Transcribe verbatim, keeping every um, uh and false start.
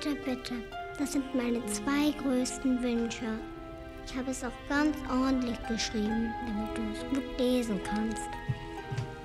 Bitte, bitte. Das sind meine zwei größten Wünsche. Ich habe es auch ganz ordentlich geschrieben, damit du es gut lesen kannst.